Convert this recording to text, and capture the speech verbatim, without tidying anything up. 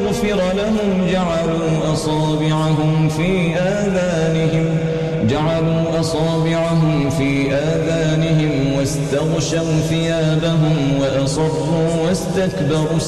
ليغفر لهم جعلوا أصابعهم في آذانهم جعلوا أصابعهم في آذانهم واستغشوا ثيابهم وأصروا واستكبروا